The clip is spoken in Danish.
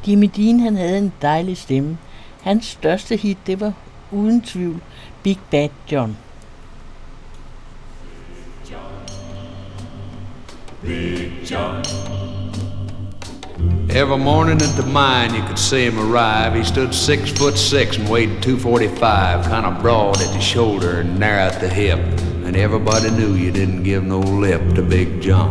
Jimmy Dean, han havde en dejlig stemme. Hans største hit, det var uden tvivl Big Bad John. Big John. Every morning at the mine you could see him arrive. He stood 6'6" and weighed 245, kind of broad at the shoulder and narrow at the hip. And everybody knew you didn't give no lip to Big John.